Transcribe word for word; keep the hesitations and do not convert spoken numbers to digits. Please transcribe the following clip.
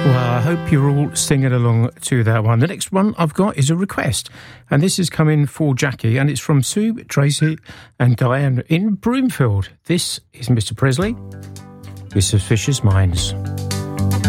I hope you're all singing along to that one. The next one I've got is a request, and this is coming for Jackie, and it's from Sue, Tracy and Diane in Broomfield. This is Mister Presley with Suspicious Minds.